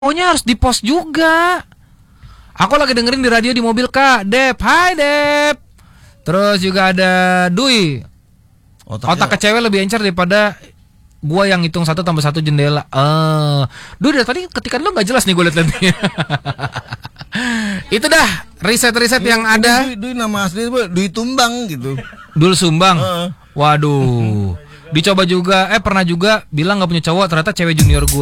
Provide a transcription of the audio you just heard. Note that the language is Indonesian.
Pokoknya harus di post juga. Aku lagi dengerin di radio di mobil Kak Dep. Hai Dep. Terus juga ada Dui. Otak ke cewek lebih encer daripada gua yang hitung 1 tambah 1 jendela. Dui dari tadi ketika lu gak jelas nih gue liat liatnya. Itu dah riset-riset yang ada. Dui nama asli Dui Tumbang gitu. Dul Sumbang. Waduh. Dicoba juga, pernah juga bilang gak punya cowok, ternyata cewek junior gua.